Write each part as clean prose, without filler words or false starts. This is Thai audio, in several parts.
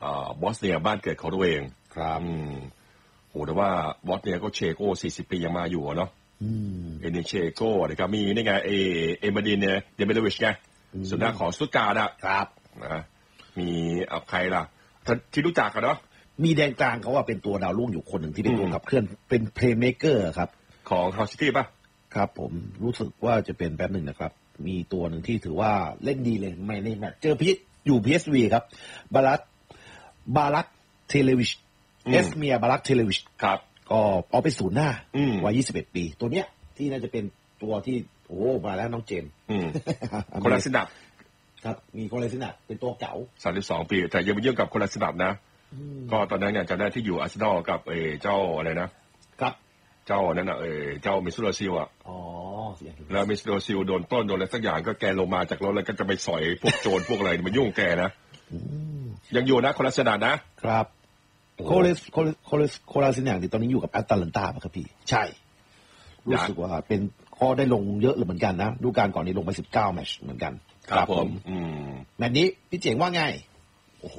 บอสเนียบ้านเกิดของตัวเองครับโหแต่ว่าบอสเนียก็เชโก้40 ปียังมาอยู่เนาะเอเนเชโก้นะครับมีนี่ไงเอมาดินเนี่ยเดเบลวิชไงสุนัขของสตุตการ์ดอะครับนะมีใครล่ะที่รู้จักกันเนาะมีแดนกลางเขาว่าเป็นตัวดาวรุ่งอยู่คนหนึ่งที่เป็นตัวขับเคลื่อนเป็นเพลย์เมคเกอร์ครับของฮอลซิตี้ป่ะครับผมรู้สึกว่าจะเป็นแป๊บหนึ่งนะครับมีตัวหนึ่งที่ถือว่าเล่นดีเลยไม่ในแมตช์เจอพีอยู่ PSV ครับบาลักเทเลวิชเอสเมียบาลักเทเลวิชครับก็เอาไปศูนย์หน้าวัย21 ปีตัวเนี้ยที่น่าจะเป็นตัวที่โอ้มาแล้วน้องเจมคนละสนับครับมีคนละสนับเป็นตัวเก่า 32 ปีแต่ยังไม่เยี่ยมกับคนละสนับนะก็ตอนนั้นเนี่ยจำได้ที่อยู่อาร์เซนอลกับเจ้าอะไรนะครับเจ้านั่นน่ะเจ้ามิสโตซิลอ่ะแล้วมิสโตซิลโดนต้นโดนอะไรสักอย่างก็แกลงมาจากรถแล้วก็จะไปสอยพวกโจรพวกอะไรมายุ่งแกนะยังอยู่นะคนละสนับนะครับโคลาซินอย่างที่ตอนนี้อยู่กับแอตแลนตาป่ะครับพี่ใช่รู้สึกว่าเป็นข้อได้ลงเยอะเหมือนกันนะฤดูกาลก่อนนี้ลงไป19 แมตช์เหมือนกันครับผมแมตช์นี้พี่เจ๋งว่าไงโอ้โห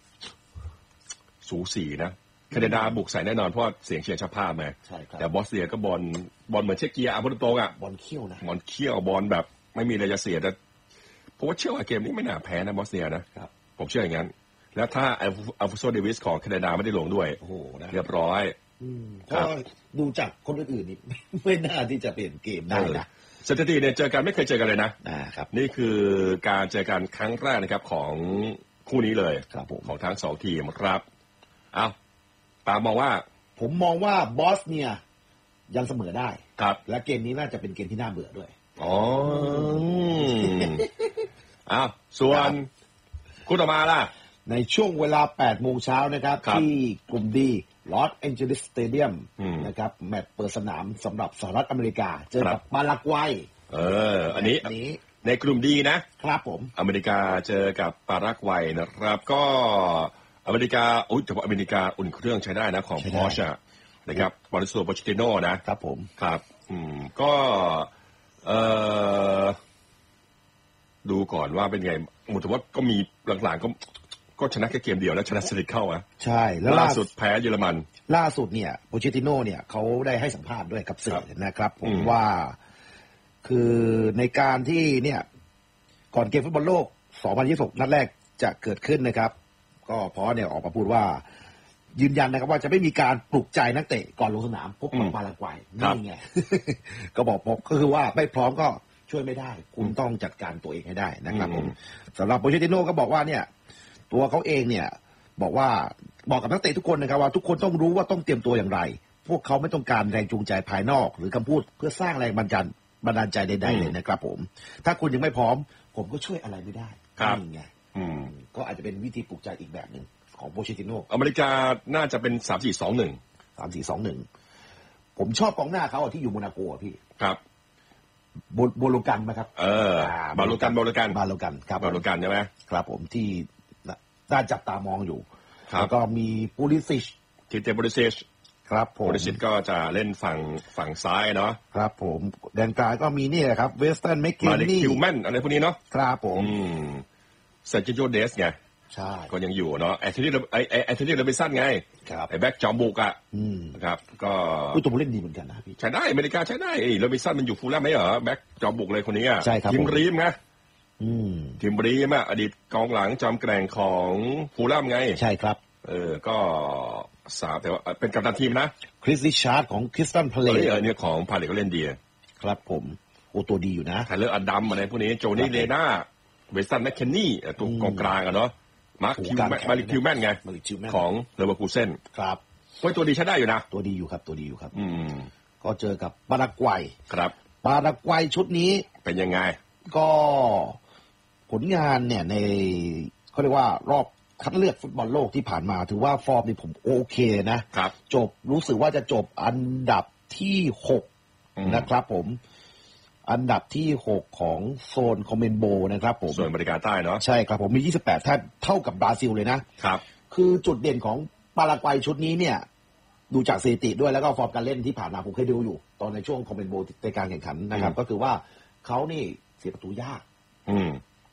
สูสีนะแคนาดาบุกใส่แน่นอนเพราะเสียงเชียร์ชาวภาพไงแต่บอสเนียก็บอลเหมือนเช็กเกียร์พูดตรงๆอ่ะบอลเขี้ยวนะบอลเขี้ยวบอลแบบไม่มีอะไรจะเสียแต่ผมว่าเชื่อว่าเกมนี้ไม่น่าแพ้นะบอสเนียนะครับผมเชื่ออย่างนั้นแล้วถ้าอัลฟาโซเดวิสของแคนาดาไม่ได้ลงด้วยโอ้โหเรียบร้อยก็ดูจากคนอื่นๆนี่ไม่น่าที่จะเปลี่ยนเกมได้นะสถิติเนี่ยเจอกันไม่เคยเจอกันเลยนะครับนี่คือการเจอกันครั้งแรกนะครับของคู่นี้เลยของทั้ง2 ทีมครับเอาปามองว่าผมมองว่าบอสเนียยังเสมอได้ครับและเกมนี้น่าจะเป็นเกมที่น่าเบื่อด้วยอ้าวส่วนคู่ต่อมาล่ะในช่วงเวลา 8 โมงเช้านะครับที่กลุ่มดีลอสแองเจลิสสเตเดียมนะครับแมตช์เปิดสนามสำหรับสหรัฐอเมริกาเจอกับปารากวัยอันนี้ในกลุ่มดีนะครับผมอเมริกาเจอกับปารากวัยนะครับก็อเมริกาเฉพาะอเมริกาอุ่นเครื่องใช้ได้นะของพอร์ชนะครับบอริโซโปเชติโน่นะครับผมครับก็ดูก่อนว่าเป็นไงหมดแต่ว่าก็มีหลังๆก็ชนะแค่เกมเดียวแล้วชนะสลิดเข้าใช่แล้วล่าสุดแพ้เยอรมันล่าสุดเนี่ยโปเชติโน่เนี่ยเขาได้ให้สัมภาษณ์ด้วยกับสื่อนะครับผมว่าคือในการที่เนี่ยก่อนเกมฟุตบอลโลก2026นัดแรกจะเกิดขึ้นนะครับก็พอเนี่ยออกมาพูดว่ายืนยันนะครับว่าจะไม่มีการปลุกใจนักเตะก่อนลงสนามพบกับปารากวัยนี่ไง ก็บอกก็คือว่าไม่พร้อมก็ช่วยไม่ได้คุณต้องจัดการตัวเองให้ได้นะครับผมสำหรับโปเชติโน่ก็บอกว่าเนี่ยตัวเขาเองเนี่ยบอกกับนักเตะทุกคนนะครับว่าทุกคนต้องรู้ว่าต้องเตรียมตัวอย่างไรพวกเขาไม่ต้องการแรงจูงใจภายนอกหรือคำพูดเพื่อสร้างแรงบันดาลใจใดๆเลยนะครับผมถ้าคุณยังไม่พร้อมผมก็ช่วยอะไรไม่ได้นี่ไงก็อาจจะเป็นวิธีปลุกใจอีกแบบหนึ่งของโปเชติโน่อเมริกาน่าจะเป็น 3-4-2-1ผมชอบกองหน้าเขาที่อยู่โมนาโกพี่ครับโบโลกันไหมครับบาโลกันครับบาโลกันใช่ไหมครับผมที่น่าจับตามองอยู่แล้วก็มีปูลิซิชคิเตปูลิซิชครับผมปูลิซิชก็จะเล่นฝั่งซ้ายเนาะครับผมแดนกลางก็มีนี่แหละครับเวสเทิร์นแมคเคนนี่คิวแมนอะไรพวกนี้เนาะครับผมเซอร์จิโจเดสไงใช่ก็ยังอยู่เนาะแอนโทนีโรบินสันไงไอ้แบ็คจอมบุกอ่ะครับก็ตัวผู้เล่นดีเหมือนกันนะพี่ใช้ได้อเมริกาใช้ได้โรบินสันมันอยู่ฟูลแลมไหมเหรอแบ็คจอมบุกเลยคนนี้อ่ะใช่ครับทีมรีมไงทีมรีมอ่ะอดีตกองหลังจอมแกร่งของฟูลแลมไงใช่ครับก็แต่ว่าเป็นกัปตันทีมนะคริสริชาร์ดของคริสตันพาเลตเนี่ยของพาเลตก็เล่นดีครับผมโอ้ตัวดีอยู่นะไทเลอร์อดัมอะไรพวกนี้โจนี่เลน่าเวสตันแมคเคนนี่ตัวกองกลางอะเนาะมาริคิวแมนไงของเลเวอร์คูเซ่นครับตัวดีใช้ได้อยู่นะตัวดีอยู่ครับก็เจอกับปารากวัยครับปารากวัยชุดนี้เป็นยังไงก็ผลงานเนี่ยในเขาเรียกว่ารอบคัดเลือกฟุตบอลโลกที่ผ่านมาถือว่าฟอร์มนี่ผมโอเคนะครับรู้สึกว่าจะจบอันดับที่6นะครับผมอันดับที่6ของโซนคอมเมนโบนะครับผมส่วนอเมริกาใต้เนาะใช่ครับผมมี28ท่านเท่ากับบราซิลเลยนะครับคือจุดเด่นของปารากวัยชุดนี้เนี่ยดูจากสถิติด้วยแล้วก็ฟอร์มการเล่นที่ผ่านมาผมเคยดูอยู่ตอนในช่วงคอมเมนโบในการแข่งขันนะครับก็คือว่าเขานี่เสียประตูยาก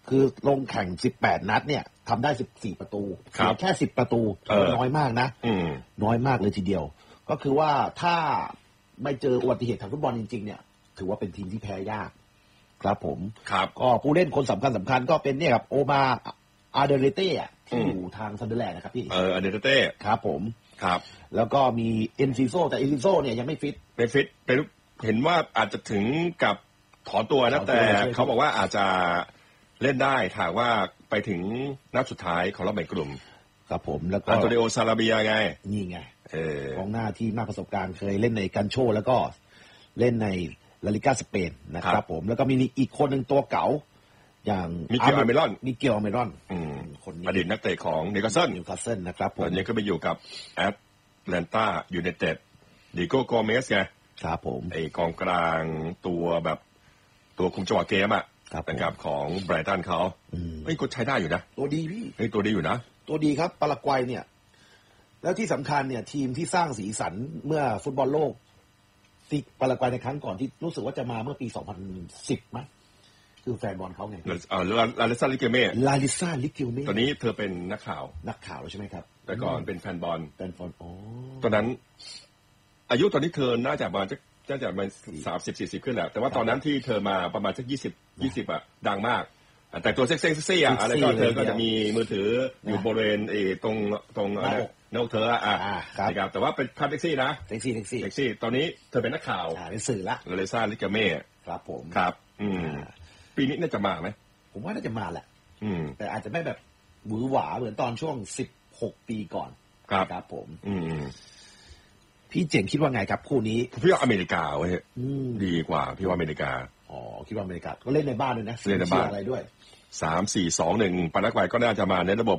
คือลงแข่ง18นัดเนี่ยทำได้14ประตูเสียแค่10ประตูน้อยมากนะน้อยมากเลยทีเดียวก็คือว่าถ้าไม่เจออุบัติเหตุทางฟุตบอลจริงๆเนี่ยถือว่าเป็นทีมที่แพ้ยากครับผมก็ผู้เล่นคนสำคัญก็เป็นเนี่ยครับโอมาอาเดเรเต้ที่อยู่ทางซันเดอร์แลนด์นะครับพี่อาเดเรเต้ครับผมครับแล้วก็มีเอนซิโซแต่เอนซิโซเนี่ยยังไม่ฟิตเป็นเห็นว่าอาจจะถึงกับถอนตัวนะแต่เขาบอกว่าอาจจะเล่นได้ถ้าว่าไปถึงนัดสุดท้ายของรอบแบ่งกลุ่มครับผมแล้วก็อันโตนิโอซาราเบียไงนี่ไงกองหน้าที่มากประสบการณ์เคยเล่นในกันโชแล้วก็เล่นในลาลิก้าสเปนนะครับผมแล้วก็มีอีกคนหนึ่งตัวเก๋าอย่างมิเกลอเมรอนคนนี้อดีตนักเตะของนิวคาสเซิลนะครับผมตอนนี้ก็ไปอยู่กับแอตแลนตายูไนเต็ดดิโก้โกเมสไงครับผมไอกองกลางตัวแบบตัวคุมจังหวะเกมอ่ะนะครับของไบรตันเขาก็ใช้ได้อยู่นะตัวดีพี่ตัวดีอยู่นะตัวดีครับปารากวัยเนี่ยแล้วที่สำคัญเนี่ยทีมที่สร้างสีสันเมื่อฟุตบอลโลกที่ปารากวัยในครั้งก่อนที่รู้สึกว่าจะมาเมื่อปี2010มั้ยคือแฟนบอลเขาไงลาลิซาลิเกเม่ตอนนี้เธอเป็นนักข่าวใช่ไหมครับแต่ก่อนเป็นแฟนบอลอ๋อตอนนั้นอายุตอนนี้เธอน่าจะมา30-40ขึ้นแหละแต่ว่าตอนนั้นที่เธอมาประมาณสัก20อ่ะดังมากแต่ตัวเซ็กซี่อ่ะอะไรก็เธอก็จะมีมือถืออยู่บริเวณตรงหน้าอกเธอนะครับแต่ว่าเป็นคันเซ็กซี่นะเซ็กซี่ตอนนี้เธอเป็นนักข่าวเป็นสื่อละลาลิซาลิเกเม่ครับผมครับปีนี้น่าจะมาไหมผมว่าน่าจะมาแหละแต่อาจจะไม่แบบหวือหวาเหมือนตอนช่วง16ปีก่อนครับผมพี่เจ๋งคิดว่าไงครับคู่นี้พี่ว่าอเมริกาเว้ยดีกว่าพี่ว่าอเมริกาคิดว่าอเมริกาก็เล่นในบ้านด้วยนะเล่นในบ้านอะไรด้วย 3-4-2-1ปารากวัยก็น่าจะมาในระบบ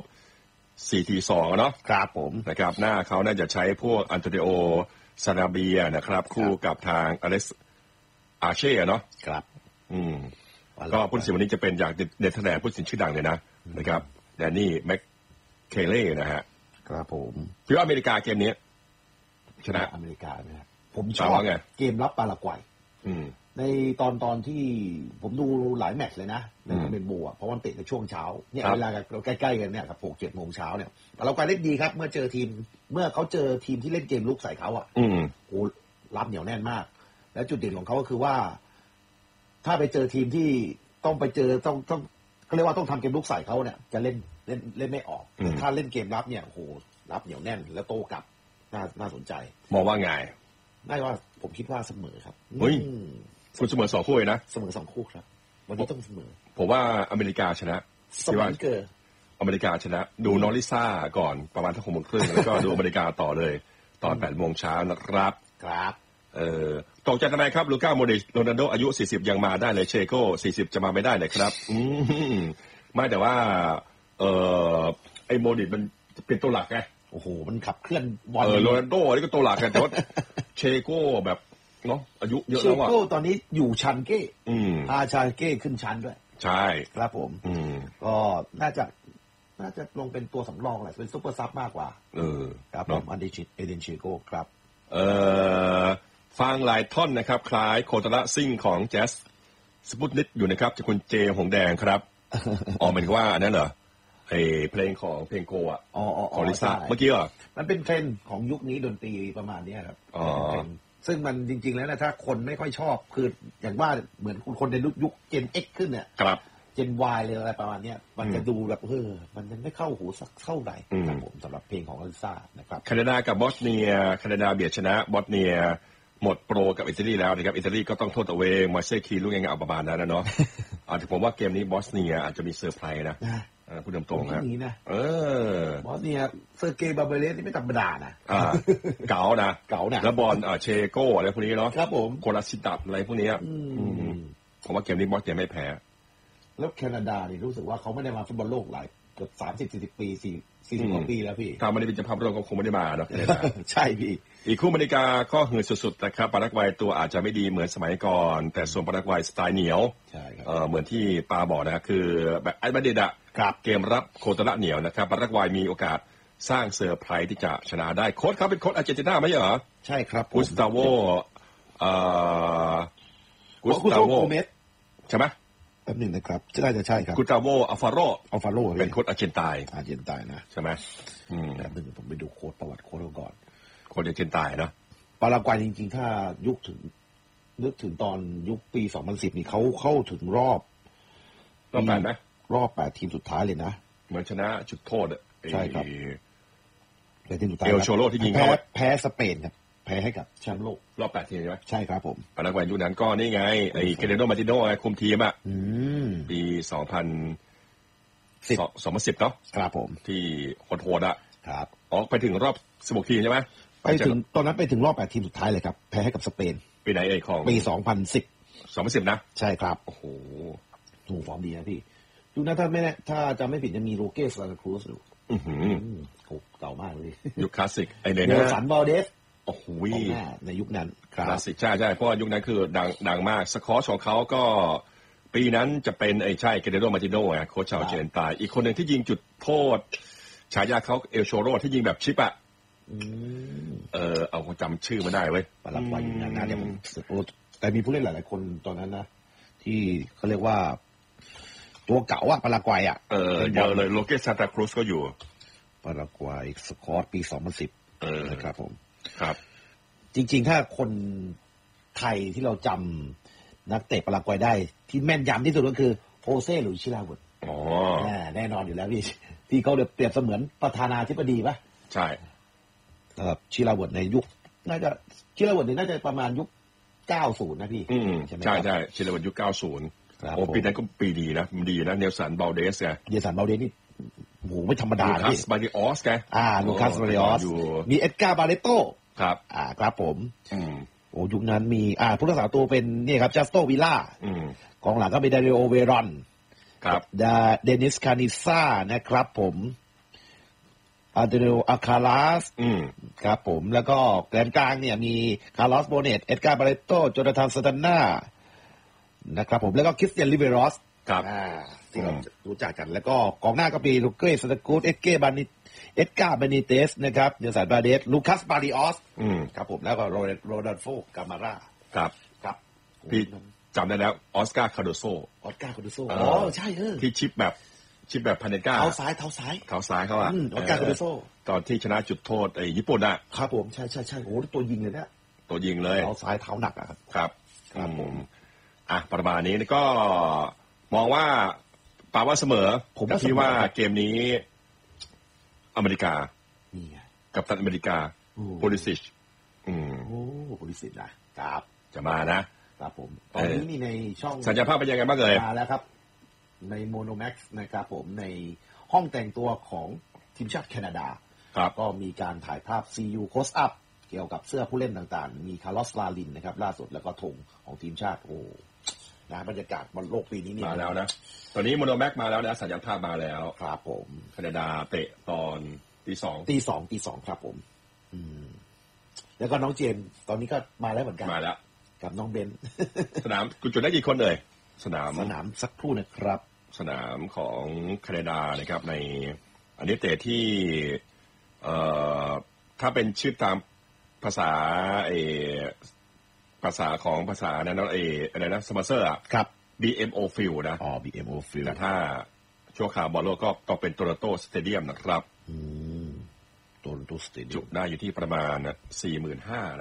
4-2 เนาะครับผมนะครับหน้าเขาน่าจะใช้พวกอันโตนิโอซานาเบียนะครับคู่กับทางอเล็กซ์อาเช่เนาะครับก็ผู้ตัดสินวันนี้จะเป็นอย่างเนเธอร์แลนด์ผู้ตัดสินชื่อดังเลยนะครับแดนนี่แม็กเคเล่นะฮะครับผมพี่ว่าอเมริกาเกมนี้ชนะอเมริกานะครับผมชอบเกมรับปารากวัยในตอนที่ผมดูหลายแมตช์เลยนะในเป็นบัวเพราะว่าเตะในช่วงเช้าเนี่ยเวลาเราใกล้ๆกันเนี่ยกับ 6-7 โมงเช้าเนี่ยปารากวัยเล่นดีครับเมื่อเขาเจอทีมที่เล่นเกมลุกใส่เขาโอ้รับเหนียวแน่นมากและจุดเด่นของเขาก็คือว่าถ้าไปเจอทีมที่ต้องไปเจอต้องเขาเรียกว่าต้องทำเกมลุกใส่เขาเนี่ยจะเล่นไม่ออกถ้าเล่นเกมรับเนี่ยโอ้โหรับเหนียวแน่นแล้วโต้กลับน่าสนใจมองว่าไงได้ว่าผมคิดว่าเสมอครับคุณเสมอ2 คู่เลยนะเสมอ2 คู่ครับวันนี้ต้องเสมอผมว่าอเมริกาชนะสมานเกิดอเมริกาชนะดูนอริซ่าก่อนประมาณ6 โมงครึ่งแล้วก็ดูอเมริกาต่อเลยตอน8 โมงเช้านะครับตกใจทำไมครับลูก้าโมดริชโรนัลโดอายุ40ยังมาได้เลยเชโก้40จะมาไม่ได้เลยครับไม่แต่ว่าไอ้โมดริชมันเป็นตัวหลักไงโอ้โหมันขับเคลื่อนบอลโรนัลโดนี่ก็ตัวหลักกันแต่ว่าเชโก้แบบเนาะอายุเยอะแล้วอ่ะเชโก้ตอนนี้อยู่ชันเก้ชาเก้ขึ้นชั้นด้วยใช่ครับผมก็น่าจะลงเป็นตัวสำรองแหละเป็นซุปเปอร์ซับมากกว่าครับผมเอเดนเชโก้ครับฟังหลายท่อนนะครับคล้ายโคตระซิ่งของแจ๊สสปุตนิกอยู่นะครับจากคุณเจหงแดงครับหมายถึงว่าอันนั้นเหรอเพลงของเพลงโกะของลิซ่าเมื่อกี้เหรอมันเป็นเทรนด์ของยุคนี้ดนตรีประมาณนี้ครับซึ่งมันจริงๆแล้วนะถ้าคนไม่ค่อยชอบคืออย่างว่าเหมือนคนในยุคเจน X ขึ้นเนี่ยเจน Y เลยอะไรประมาณนี้มันจะดูแบบมันยังไม่เข้าหูสักเท่าไหร่ครับผมสำหรับเพลงของลิซ่านะครับแคนาดากับบอสเนียแคนาดาเบียดชนะบอสเนียหมดโปรกับอิตาลีแล้วนะครับอิตาลีก็ต้องโทษตัวเองมาเซ่คีลูกยังไงเอาประมาณนั้นนะเนาะอาจจะผมว่าเกมนี้บอสเนียอาจจะมีเซอร์ไพรส์นะพูดตรงๆครับบอสเนียเซอร์เกย์บาเบเลสนี่ไม่ธรรมดานะเก๋านะแล้วบอลเชโก้อะไรพวกนี้เนาะครับผมโคลาซิตับอะไรพวกนี้ผมว่าเกมนี้บอสเนียไม่แพ้แล้วแคนาดานี่รู้สึกว่าเขาไม่ได้มาฟุตบอลโลกหลายเกือบ30-40 ปี40 กว่าปีแล้วพี่ถ้าไม่ได้เป็นเจ้าภาพโลกก็คงไม่ได้มาเนาะใช่พี่อีกคู่อเมริกาก็หืดสุดๆนะครับปารากวัยตัวอาจจะไม่ดีเหมือนสมัยก่อนแต่ส่วนปารากวัยสไตล์เหนียวเหมือนที่ปาบอกนะคือแบบไอ้บัดเดดะเกมรับโคตรละเหนียวนะครับปารากวัยมีโอกาสสร้างเซอร์ไพรส์ที่จะชนะได้โค้ชเขาเป็นโค้ชอาร์เจนตินาไหมเหรอใช่ครับกุสตาโวใช่ไหมแป๊บนึงนะครับน่าจะใช่ครับกุตาโวอัลฟาโรเป็นโค้ชอาร์เจนไตน์นะใช่ไหมแป๊บนึงผมไปดูโค้ชประวัติโค้ชก่อนโค้ชอาร์เจนไตน์นะปารากวัยจริงๆถ้านึกถึงตอนยุคปี2010นี่เขาเข้าถึงรอบ 8ไหมรอบ8ทีมสุดท้ายเลยนะเหมือนชนะจุดโทษใช่ครับทีมสุดท้ายเอลโชโรที่ยิงแพ้สเปนครับแพ้ให้กับแชมป์โลกรอบ8ทีมใช่ไหมใช่ครับผมปารากวัยยุคนั้นก็นี่ไงไอ้เกเรโดมาติโนคุมทีมปี2010เนาะครับผมที่โหดๆครับไปถึงรอบ16ทีมใช่ไหมไปถึงตอนนั้นไปถึงรอบ8ทีมสุดท้ายเลยครับแพ้ให้กับสเปนปีไหนของปี 2010นะใช่ครับโอ้โหฟอร์มดีนะพี่ดูนะถ้าจำไม่ผิดจะมีโรเกส ซานตาครูซอยู่เก่ามากเลยยุคคลาสสิกไอ้เนลสัน บอลเดสโอ้โหในยุคนั้นคลาสสิกใช่เพราะยุคนั้นคือดังมากสกอร์ของเขาก็ปีนั้นจะเป็นใช่เกเรโดมาติโนโค้ชชาวอาร์เจนไตน์อีกคนหนึ่งที่ยิงจุดโทษฉายาเขาเอลโชโรที่ยิงแบบชิปเอาจำชื่อมาได้เว้ยปารากวัยอย่างนั้นนะเดี๋ยวผมแต่มีผู้เล่นหลายๆคนตอนนั้นนะที่เขาเรียกว่าตัวเก่าปารากวัยเยอะเลยโลเกส ซานตาครูซก็อยู่ปารากวัยสกอตปี2010นะครับผมครับจริงๆถ้าคนไทยที่เราจำนักเตะปารากวัยได้ที่แม่นยำที่สุดก็คือโฮเซ่ หลุยส์ ชิลาเวิร์ดแน่นอนอยู่แล้วพี่ที่เขาเปรียบเสมือนประธานาธิบดีป่ะใช่ชิลาเวิร์ดในยุคน่าจะชิลาเวิร์ดนี่น่าจะประมาณยุค90นะพี่ใช่ไหมใช่ชิลาเวิร์ดยุค90ปีนั้นก็ปีดีนะดีนะเนลสัน บาลเดสไงเนลสัน บาลเดสนี่โหไม่ธรรมดาลูคัส บาริออสไงลูคัส บาริออสมีเอ็ดการ์ บาเลโตครับครับผมยุคนั้นมีผู้รักษาตัวเป็นนี่ครับจัสโต วิลล่ากองหลังก็เป็นดาริโอ เวรอนครับเดนิส คานิซ่านะครับผมอาเดโร อาคาลาสครับผมแล้วก็แกนกลางเนี่ยมีคาร์ลอส โบเนต เอ็ดการ์ บาเลโต โจนาธาน ซาตาน่านะครับผมแล้วก็คริสเตียน ลิเบรอสครับที่เรารู้จักกันแล้วก็กองหน้าก็มีลูเก้ ซานตาครูซ เอ็ดการ์ บานิเตสนะครับเนลสัน บาเดส ลูคัส บาริออสครับผมแล้วก็โรดัลโฟ กามาร่าครับพี่จำได้แล้วออสการ์ คาโดโซใช่ที่ชิปแบบพาเนก้าเท้าซ้ายเขาออสการ์ คาโดโซตอนที่ชนะจุดโทษญี่ปุ่นครับผมใช่โอ้ตัวยิงเลยเนี่ยตัวยิงเลยเท้าซ้ายเท้าหนักครับผมประมาณนี้ก็มองว่าป่าว่าเสมอผมคิดว่าเกมนี้อเมริกากับตันอเมริกาโพลิซิชโพลิซิชนะครับจะมานะครับผมตอนนี้นี่ในช่องสัญญาภาพเป็นยังไงบ้างมาแล้วครับในโมโนแม็กซ์นะครับผมในห้องแต่งตัวของทีมชาติแคนาดาก็มีการถ่ายภาพ CU Close Up เกี่ยวกับเสื้อผู้เล่นต่างๆมีคาร์ลอส ลาลินนะครับล่าสุดแล้วก็ธงของทีมชาติบรรยากาศบอลโลกปีนี้มาแล้วนะตอนนี้โมโนแม็กมาแล้วนะสัญญาภาพมาแล้วครับผมแคนาดาเตะตอนตีสองครับผมแล้วก็น้องเจมส์ตอนนี้ก็มาแล้วเหมือนกันมาแล้วกับน้องเบนสนามคุณจุดได้กี่คนเลยสนามสักครู่นะครับสนามของแคนาดานะครับในอันนี้เตะที่ถ้าเป็นชื่อตามภาษาของภาษานั้นอะไรนะสปอนเซอร์ครับ BMO Field นะ BMO Field แต่ถ้าชั่วคราวบอลโลกก็เป็นโตโรโตสเตเดียมนะครับโตโรโตสเตเดียมจุได้อยู่ที่ประมาณ 45,000 นะ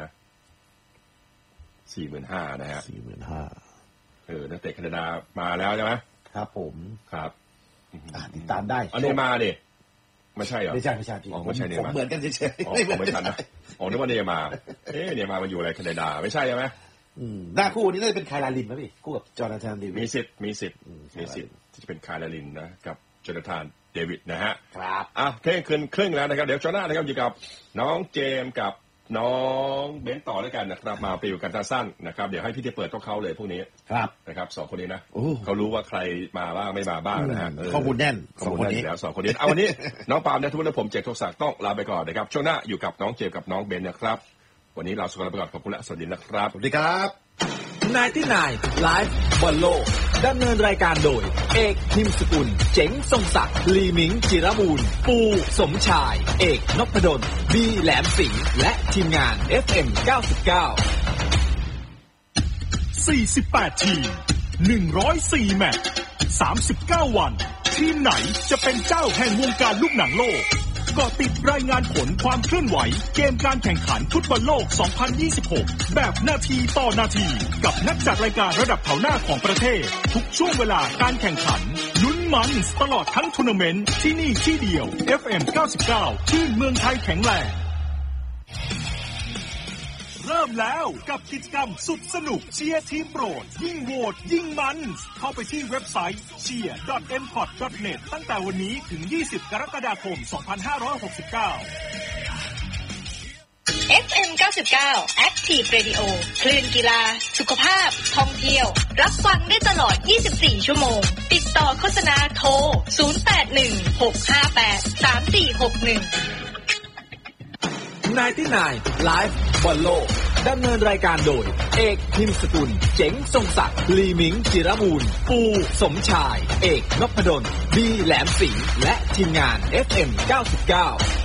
45,000 นะฮะ 45,000 นักเตะแคนาดามาแล้วใช่ไหมครับผมครับติดตามได้อันนี้มาดิไม่ใช่เหรอไม่ใช่ผมเหมือนกันเฉยๆไม่ทันนะนึกว่าเนมาเนมาอยู่อะไรแคนาดาไม่ใช่ใช่ไหมหน้าคู่นี้น่าจะเป็นคายลาลินไหมพี่คู่กับจอนาธาน เดวิดมีสิทธิ์ที่จะเป็นคายลาลินนะกับจอนาธาน เดวิดนะฮะครับเที่ยงคืนครึ่งแล้วนะครับเดี๋ยวช่วงหน้านะครับอยู่กับน้องเจมกับน้องเบนต่อด้วยกันนะครับมาปิวกันตาสั้นนะครับเดี๋ยวให้พี่จะเปิดเขาเลยพวกนี้ครับนะครับ2คนนี้นะเขารู้ว่าใครมาบ้างไม่มาบ้างนะฮะข้อมูลแน่น 2คนนี้แล้ว2คนนี้วันนี้น้องปาล์มและทุกท่านผมเจตโทศักดิ์ต้องลาไปก่อนนะครับช่วงหน้าอยู่กับน้องเจมกับน้องเบนนะครับวันนี้เราสุขภาพไปก่อนขอบคุณและสวัสดีนะครับสวัสดีครับ 99 ไลฟ์บอลโลกดำเนินรายการโดยเอกทิมสกุลเจ๋งทรงศักดิ์ลีมิงจิรบูรณ์ปูสมชายเอกนพดลบีแหลมสิงห์และทีมงาน FM 99 48 ทีม 104 แมตช์ 39 วันทีมไหนจะเป็นเจ้าแห่งวงการลูกหนังโลกเกาะติดรายงานผลความเคลื่อนไหวเกมการแข่งขันฟุตบอลโลก 2026 แบบนาทีต่อนาทีกับนักจัดรายการระดับแถวหน้าของประเทศทุกช่วงเวลาการแข่งขันลุ้นมันตลอดทั้งทัวร์นาเมนต์ที่นี่ที่เดียว FM 99 ที่เมืองไทยแข็งแรงเริ่มแล้วกับกิจกรรมสุดสนุกเชียร์ทีมโปรดยิ่งโหวตยิ่งมันเข้าไปที่เว็บไซต์ cheer.mpod.net ตั้งแต่วันนี้ถึง 20 กรกฎาคม 2569 FM 99 Active Radio คลื่นกีฬาสุขภาพท่องเที่ยวรับฟังได้ตลอด 24 ชั่วโมงติดต่อโฆษณาโทร 0816583461 99 Live บอลโลกดำเนินรายการโดยเอกพิมพ์สกุลเจ๋งทรงศักดิ์ลีมิงจิรบูรณ์ปูสมชายเอกนพดลบีแหลมสิงห์และทีมงาน FM 99